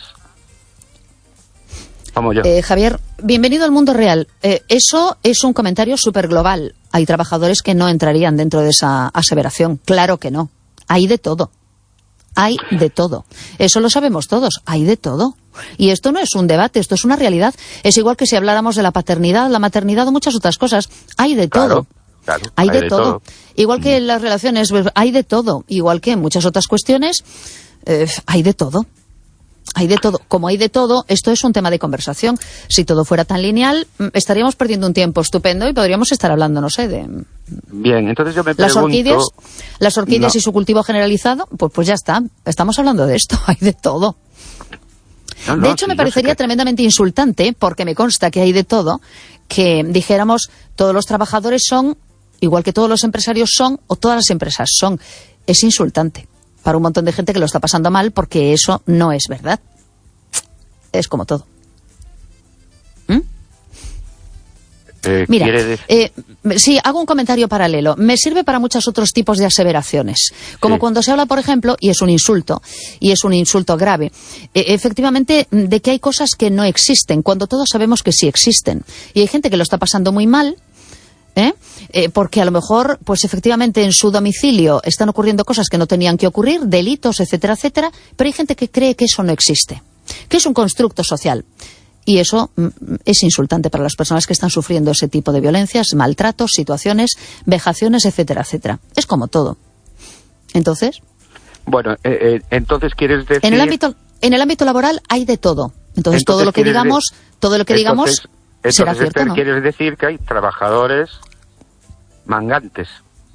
como yo. Eh, Javier, bienvenido al mundo real. Eh, eso es un comentario súper global. Hay trabajadores que no entrarían dentro de esa aseveración. Claro que no. Hay de todo. Hay de todo. Eso lo sabemos todos. Hay de todo. Y esto no es un debate, esto es una realidad. Es igual que si habláramos de la paternidad, la maternidad o muchas otras cosas. Hay de claro, todo. Claro, hay, hay de, de todo. todo. Igual que mm. en las relaciones, hay de todo. Igual que en muchas otras cuestiones, eh, hay de todo. Hay de todo. Como hay de todo, esto es un tema de conversación. Si todo fuera tan lineal, estaríamos perdiendo un tiempo estupendo y podríamos estar hablando, no sé, de... Bien, entonces yo me pregunto... Las orquídeas, las orquídeas no. y su cultivo generalizado, pues, pues ya está. Estamos hablando de esto. Hay de todo. No, no, de hecho, sí, me parecería que... tremendamente insultante, porque me consta que hay de todo, que dijéramos todos los trabajadores son, igual que todos los empresarios son, o todas las empresas son. Es insultante para un montón de gente que lo está pasando mal, porque eso no es verdad. Es como todo. ¿Mm? Eh, Mira, decir... eh, sí, hago un comentario paralelo. Me sirve para muchos otros tipos de aseveraciones. Como sí. Cuando se habla, por ejemplo, y es un insulto, y es un insulto grave, eh, efectivamente, de que hay cosas que no existen, cuando todos sabemos que sí existen. Y hay gente que lo está pasando muy mal, ¿eh? Eh, porque a lo mejor, pues efectivamente, en su domicilio están ocurriendo cosas que no tenían que ocurrir, delitos, etcétera, etcétera, pero hay gente que cree que eso no existe, que es un constructo social. Y eso mm, es insultante para las personas que están sufriendo ese tipo de violencias, maltratos, situaciones, vejaciones, etcétera, etcétera. Es como todo. Entonces... Bueno, eh, eh, entonces quieres decir... En el ámbito, en el ámbito laboral hay de todo. Entonces, entonces todo lo que digamos, de... todo lo que entonces, digamos entonces, será cierto, ¿no? Quieres decir que hay trabajadores mangantes.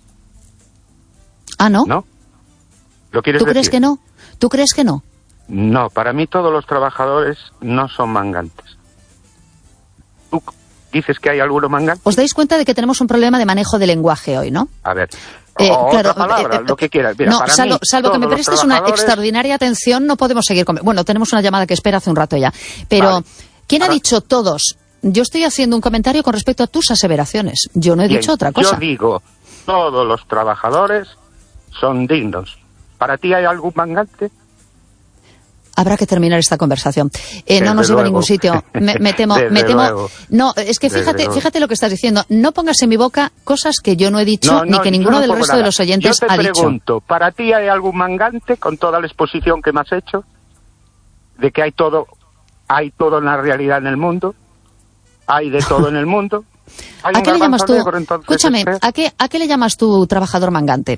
Ah, ¿no? ¿No? ¿Lo quieres ¿Tú decir? crees que no? ¿Tú crees que no? No, para mí todos los trabajadores no son mangantes. ¿Tú dices que hay alguno mangante? ¿Os dais cuenta de que tenemos un problema de manejo de lenguaje hoy, no? A ver, eh, o claro, otra palabra, eh, lo que quieras. Mira, no, para salvo, mí, salvo que me prestes trabajadores... una extraordinaria atención, no podemos seguir con... Bueno, tenemos una llamada que espera hace un rato ya. Pero, vale. ¿quién Ahora... ha dicho todos? Yo estoy haciendo un comentario con respecto a tus aseveraciones. Yo no he Bien, dicho otra cosa. Yo digo, todos los trabajadores son dignos. ¿Para ti hay algún mangante? Habrá que terminar esta conversación. Eh, no nos lleva a ningún sitio. Me, me temo, me temo. Luego. No, es que fíjate, fíjate lo que estás diciendo. No pongas en mi boca cosas que yo no he dicho, no, no, ni que ninguno no del resto nada. de los oyentes yo te ha pregunto, dicho. ¿para ti hay algún mangante con toda la exposición que me has hecho? De que hay todo, hay todo en la realidad en el mundo, hay de todo en el mundo. ¿A qué le llamas tú? Negro, entonces, escúchame, este... ¿a qué, ¿a qué le llamas tú trabajador mangante?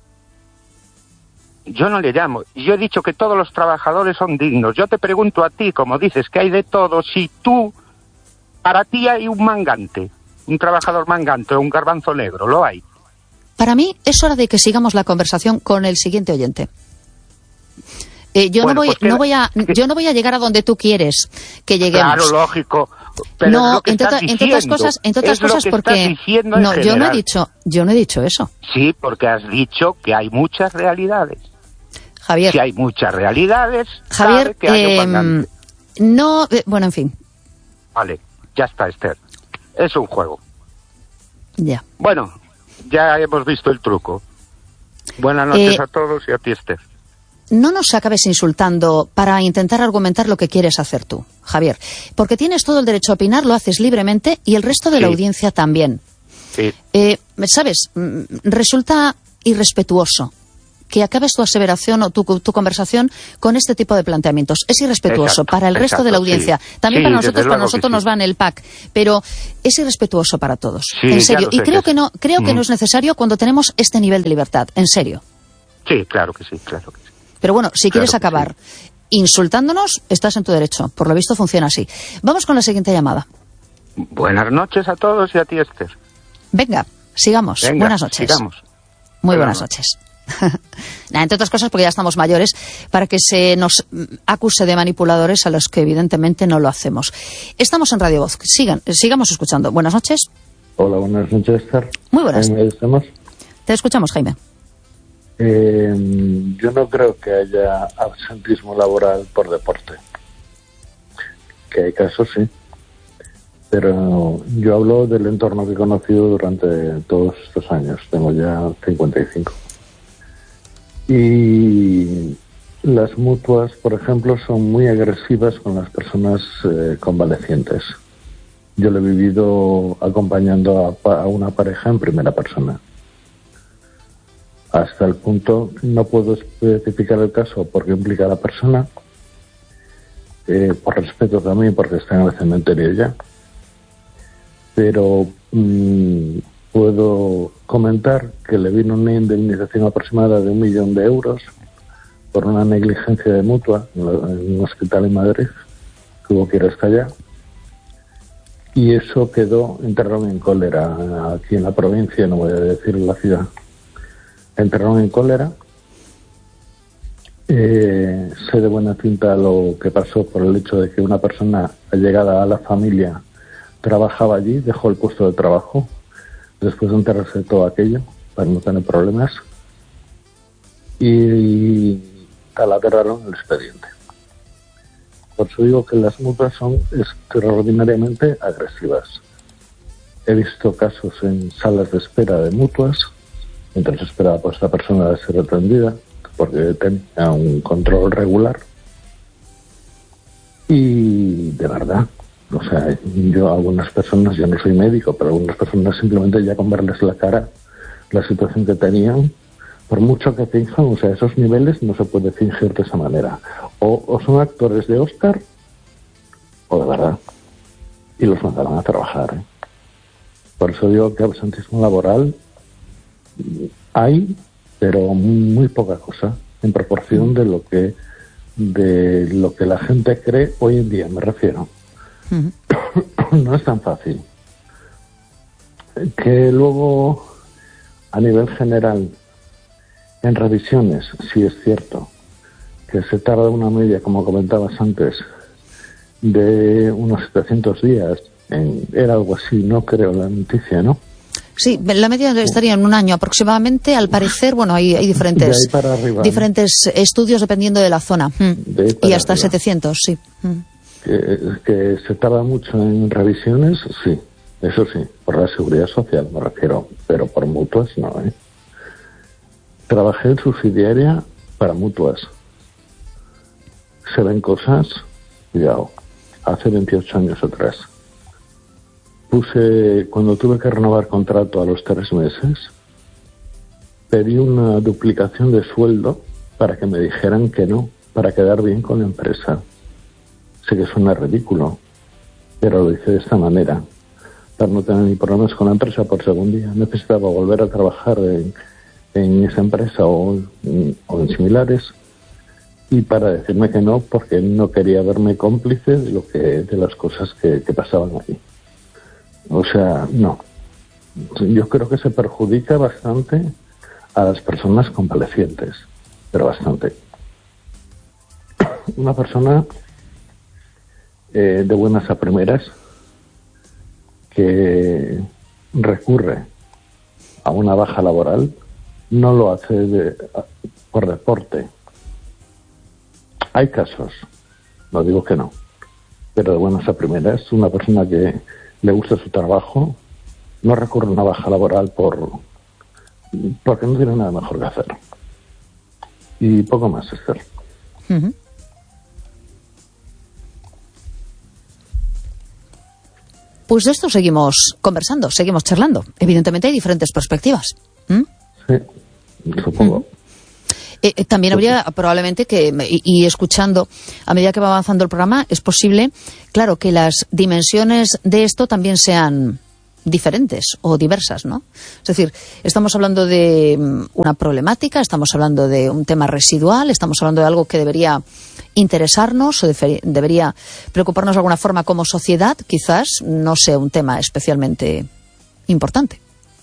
Yo no le llamo. Yo he dicho que todos los trabajadores son dignos. Yo te pregunto a ti, como dices que hay de todo, si tú, para ti hay un mangante, un trabajador mangante o un garbanzo negro, ¿lo hay? Para mí es hora de que sigamos la conversación con el siguiente oyente. Eh, yo bueno, no voy, pues que, no voy a, que, yo no voy a llegar a donde tú quieres que lleguemos. Claro, lógico. Pero no, es lo que entre, estás entre otras cosas, entre otras cosas porque no, yo no he dicho, yo no he dicho eso. Sí, porque has dicho que hay muchas realidades. Javier. Si hay muchas realidades, Javier, que hay eh, no, eh, bueno, en fin. Vale, ya está, Esther. Es un juego. Ya. Bueno, ya hemos visto el truco. Buenas noches eh, a todos y a ti, Esther. No nos acabes insultando para intentar argumentar lo que quieres hacer tú, Javier. Porque tienes todo el derecho a opinar, lo haces libremente y el resto de sí. la audiencia también. Sí. Eh, ¿Sabes? Resulta irrespetuoso que acabes tu aseveración o tu, tu conversación con este tipo de planteamientos. Es irrespetuoso Exacto, para el resto exacto, de la audiencia. Sí. También Sí, para nosotros, para nosotros sí. nos va en el pack. Pero es irrespetuoso para todos. Sí, en serio. y creo que, que no creo mm. que no es necesario cuando tenemos este nivel de libertad. En serio. Sí, claro que sí, claro que sí. Pero bueno, si claro quieres acabar sí. insultándonos, estás en tu derecho. Por lo visto funciona así. Vamos con la siguiente llamada. Buenas noches a todos y a ti, Esther. Venga, sigamos. Venga, buenas noches. Sigamos. Muy buenas noches. Nah, entre otras cosas porque ya estamos mayores, para que se nos acuse de manipuladores a los que evidentemente no lo hacemos. Estamos en Radio Voz. Sigan, sigamos escuchando. Buenas noches. Hola, buenas noches, Esther. Muy buenas. ¿Me estamos? Te escuchamos, Jaime. Eh, yo no creo que haya absentismo laboral por deporte. Que hay casos, sí. Pero yo hablo del entorno que he conocido durante todos estos años. Tengo ya cincuenta y cinco. Y las mutuas, por ejemplo, son muy agresivas con las personas eh, convalecientes. Yo lo he vivido acompañando a, a una pareja en primera persona. Hasta el punto, no puedo especificar el caso porque implica a la persona, eh, por respeto también porque está en el cementerio ya, pero mmm, puedo comentar que le vino una indemnización aproximada de un millón de euros por una negligencia de mutua en, la, en un hospital en Madrid, que hubo que ir hasta allá, y eso quedó enterrado en cólera aquí en la provincia, no voy a decir la ciudad. Entraron en cólera. Eh, sé de buena tinta lo que pasó por el hecho de que una persona allegada a la familia trabajaba allí, dejó el puesto de trabajo, después de enterrarse todo aquello para no tener problemas, y taladraron el expediente. Por eso digo que las mutuas son extraordinariamente agresivas. He visto casos en salas de espera de mutuas mientras esperaba por esta persona de ser atendida, porque tenía un control regular. Y de verdad, o sea, yo a algunas personas, yo no soy médico, pero algunas personas simplemente ya con verles la cara, la situación que tenían, por mucho que finjan, o sea, esos niveles no se puede fingir de esa manera. O, o son actores de Oscar, o de verdad. Y los mandaron a trabajar, ¿eh? Por eso digo que absentismo laboral hay, pero muy poca cosa en proporción de lo que de lo que la gente cree hoy en día, me refiero. Uh-huh. No es tan fácil. Que luego, a nivel general, en revisiones, sí es cierto que se tarda una media, como comentabas antes, de unos setecientos días. En, era algo así, no creo, la noticia, ¿no? Sí, la media estaría en un año aproximadamente. Al parecer, bueno, hay, hay diferentes de ahí para arriba, diferentes ¿no? estudios dependiendo de la zona. De y hasta arriba. setecientos, sí. Que, que se tarda mucho en revisiones, sí. Eso sí, por la seguridad social me refiero, pero por mutuas no, ¿eh? Trabajé en subsidiaria para mutuas. Se ven cosas, cuidado, hace veintiocho años atrás. Puse, cuando tuve que renovar contrato a los tres meses, pedí una duplicación de sueldo para que me dijeran que no, para quedar bien con la empresa. Sé que suena ridículo, pero lo hice de esta manera, para no tener ni problemas con la empresa por según día. Necesitaba volver a trabajar en, en esa empresa o, o en similares, y para decirme que no, porque no quería verme cómplice de lo que de las cosas que, que pasaban allí. O sea, no. Yo creo que se perjudica bastante a las personas convalecientes, pero bastante. Una persona eh, de buenas a primeras que recurre a una baja laboral no lo hace de, por deporte. Hay casos, no digo que no, pero de buenas a primeras, una persona que le gusta su trabajo no recurre a una baja laboral por porque no tiene nada mejor que hacer. Y poco más, Esther. Uh-huh. Pues de esto seguimos conversando, seguimos charlando. Evidentemente hay diferentes perspectivas. ¿Mm? Sí, supongo. Uh-huh. Eh, también habría probablemente que, y, y escuchando a medida que va avanzando el programa, es posible, claro, que las dimensiones de esto también sean diferentes o diversas, ¿no? Es decir, estamos hablando de una problemática, estamos hablando de un tema residual, estamos hablando de algo que debería interesarnos o defer- debería preocuparnos de alguna forma como sociedad, quizás no sea un tema especialmente importante.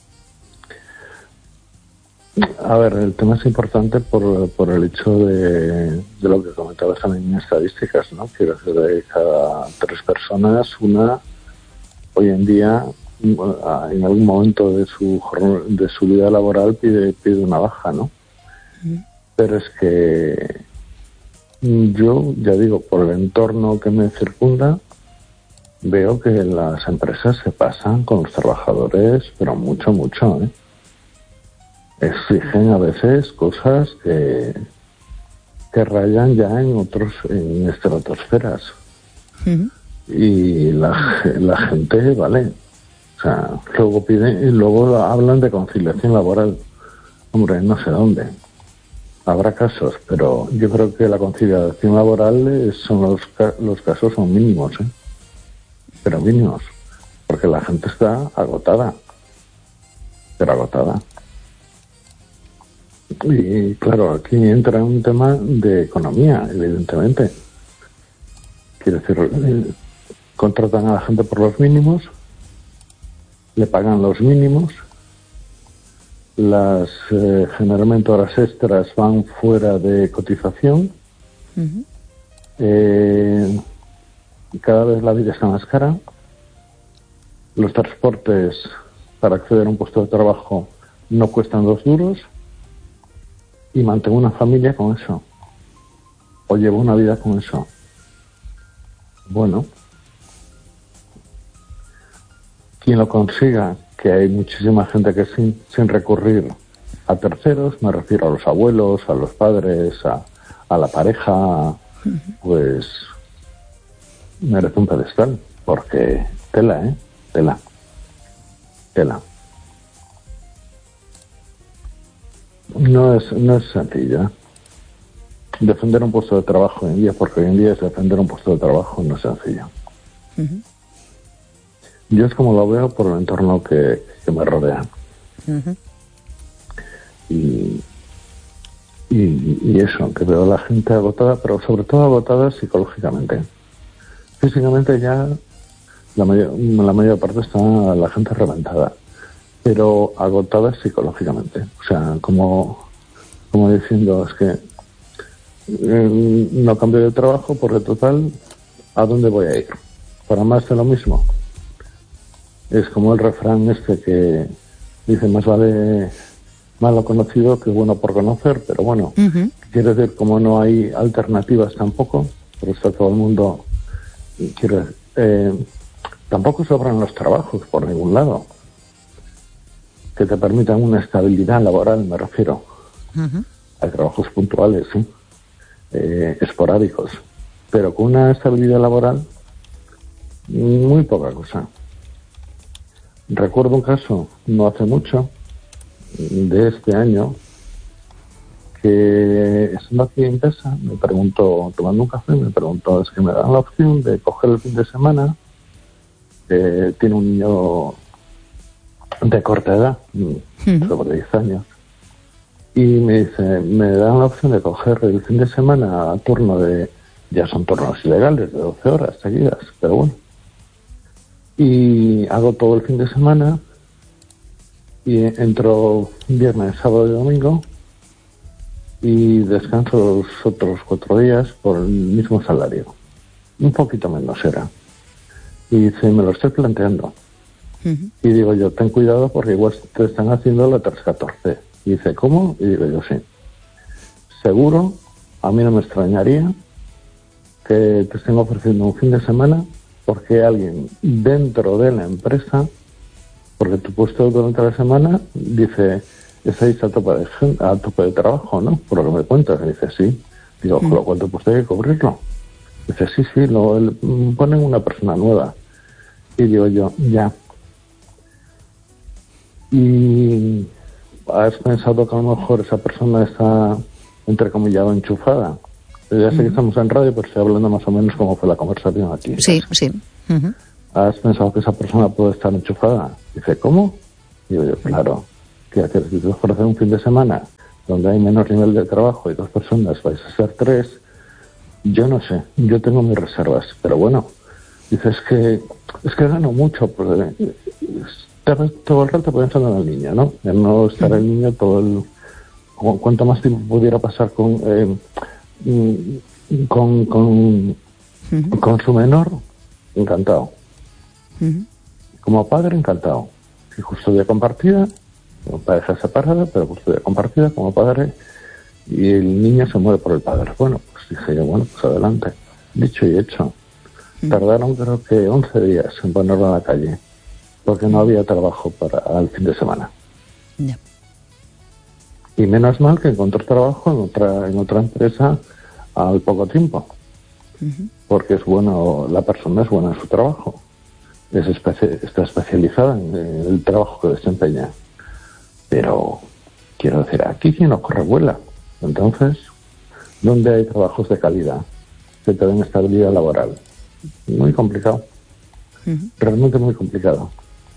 A ver, el tema es importante por, por el hecho de, de lo que comentabas también en estadísticas, ¿no? Quiero decir, de cada tres personas, una hoy en día en algún momento de su de su vida laboral pide pide una baja, ¿no? Mm. Pero es que yo, ya digo, por el entorno que me circunda, veo que las empresas se pasan con los trabajadores, pero mucho, mucho, ¿eh? Exigen a veces cosas que, que rayan ya en otros, en estratosferas. Mm. Y la, la gente, vale, o sea, luego piden y luego hablan de conciliación laboral. Hombre, no sé dónde. Habrá casos, pero yo creo que la conciliación laboral son los, los casos son mínimos, ¿eh? Pero mínimos, porque la gente está agotada, pero agotada. Y claro, aquí entra un tema de economía, evidentemente. Quiero decir, contratan a la gente por los mínimos, le pagan los mínimos, las eh, generalmente horas extras van fuera de cotización, uh-huh. eh, cada vez la vida está más cara, los transportes para acceder a un puesto de trabajo no cuestan dos duros y mantengo una familia con eso, o llevo una vida con eso. Bueno, quien lo consiga, que hay muchísima gente que sin, sin recurrir a terceros, me refiero a los abuelos, a los padres, a, a la pareja, pues merece un pedestal, porque tela, ¿eh? Tela. Tela. No es, no es sencillo. Defender un puesto de trabajo hoy en día, porque hoy en día es defender un puesto de trabajo, no es sencillo. Uh-huh. Yo es como lo veo por el entorno que, que me rodea. Uh-huh. Y, y, y eso, que veo a la gente agotada, pero sobre todo agotada psicológicamente. Físicamente ya la mayor, la mayor parte está la gente reventada, pero agotada psicológicamente. O sea, como, como diciendo, es que eh, no cambio de trabajo porque total, ¿a dónde voy a ir? ¿Para más de lo mismo? Es como el refrán este que dice, más vale malo conocido que bueno por conocer, pero bueno, uh-huh. Quiere decir, como no hay alternativas tampoco, pero está todo el mundo, quiere, eh, tampoco sobran los trabajos por ningún lado, que te permitan una estabilidad laboral, me refiero. Uh-huh. Hay trabajos puntuales, ¿sí? eh, esporádicos, pero con una estabilidad laboral, muy poca cosa. Recuerdo un caso, no hace mucho, de este año, que estando aquí en casa, me preguntó, tomando un café, me preguntó, es que me dan la opción de coger el fin de semana, eh, tiene un niño de corta edad, uh-huh. sobre diez años, y me dice, me dan la opción de coger el fin de semana a turno de, ya son turnos ilegales, de doce horas seguidas, pero bueno. Y hago todo el fin de semana y entro viernes, sábado y domingo y descanso los otros cuatro días por el mismo salario. Un poquito menos era. Y dice, me lo estoy planteando. Uh-huh. Y digo yo, ten cuidado porque igual te están haciendo la tres catorce. Y dice, ¿cómo? Y digo yo, sí. Seguro, a mí no me extrañaría que te estén ofreciendo un fin de semana porque alguien dentro de la empresa, porque tu puesto durante la semana, dice, estáis a tope de, a tope de trabajo, ¿no? Por lo que me cuentas. Y dice, sí. Digo, con lo cual tu puesto hay que cubrirlo. Dice, sí, sí, lo el, ponen una persona nueva. Y digo yo, ya. Y has pensado que a lo mejor esa persona está entrecomillado, enchufada. Ya sé uh-huh. que estamos en radio, pero estoy hablando más o menos como fue la conversación aquí. Sí, sí. Uh-huh. ¿Has pensado que esa persona puede estar enchufada? Dice, ¿cómo? Y yo, claro, que hacer si tú por hacer un fin de semana donde hay menor nivel de trabajo y dos personas vais a ser tres, yo no sé, yo tengo mis reservas, pero bueno, dices que es que gano mucho, porque estar todo el rato pensando en el niño, ¿no? En no estar el niño todo el... Cuanto más tiempo pudiera pasar con eh, con, con, uh-huh. con su menor, encantado. Uh-huh. Como padre, encantado. Y custodia compartida, como pareja separada, pero custodia compartida como padre, y el niño se muere por el padre. Bueno, pues dije yo, bueno, pues adelante. Dicho y hecho. Uh-huh. Tardaron creo que once días en ponerlo en la calle, porque no había trabajo para el fin de semana. Yeah. Y menos mal que encontró trabajo en otra en otra empresa al poco tiempo. Uh-huh. Porque es bueno, la persona es buena en su trabajo. Es especi- está especializada en el trabajo que desempeña. Pero, quiero decir, aquí quien no corre vuela. Entonces, ¿dónde hay trabajos de calidad que te den estabilidad laboral? Muy complicado. Uh-huh. Realmente muy complicado.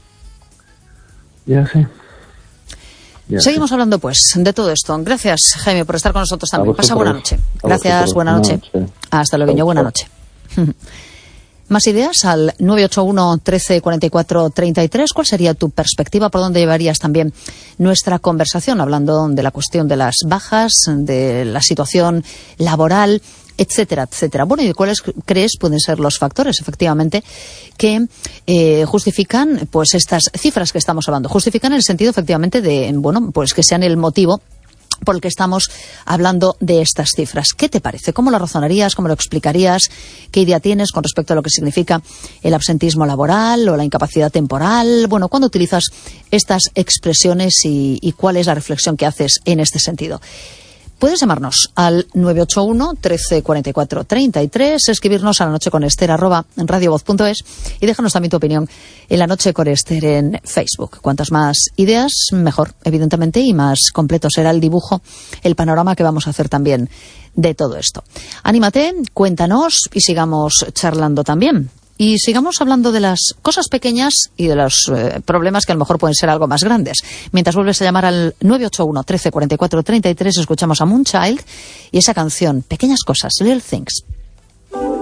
Y así. Y así. Seguimos hablando, pues, de todo esto. Gracias, Jaime, por estar con nosotros también. Pasa buena noche. Gracias, buena noche. noche. Hasta luego, niño, buena noche. Más ideas al nueve ocho uno, trece, cuarenta y cuatro, treinta y tres. ¿Cuál sería tu perspectiva? ¿Por dónde llevarías también nuestra conversación? Hablando de la cuestión de las bajas, de la situación laboral, etcétera, etcétera. Bueno, ¿y cuáles crees pueden ser los factores, efectivamente, que eh, justifican pues estas cifras que estamos hablando? Justifican en el sentido, efectivamente, de, bueno, pues que sean el motivo por el que estamos hablando de estas cifras. ¿Qué te parece? ¿Cómo lo razonarías? ¿Cómo lo explicarías? ¿Qué idea tienes con respecto a lo que significa el absentismo laboral o la incapacidad temporal? Bueno, ¿cuándo utilizas estas expresiones y, y cuál es la reflexión que haces en este sentido? Puedes llamarnos al nueve ocho uno, trece, cuarenta y cuatro, treinta y tres, escribirnos a la noche con Ester arroba radiovoz punto es y déjanos también tu opinión en La Noche con Ester en Facebook. Cuantas más ideas, mejor, evidentemente, y más completo será el dibujo, el panorama que vamos a hacer también de todo esto. Anímate, cuéntanos y sigamos charlando también. Y sigamos hablando de las cosas pequeñas y de los eh, problemas que a lo mejor pueden ser algo más grandes. Mientras vuelves a llamar al nueve ocho uno, trece, cuarenta y cuatro, treinta y tres, escuchamos a Moonchild y esa canción, Pequeñas Cosas, Little Things.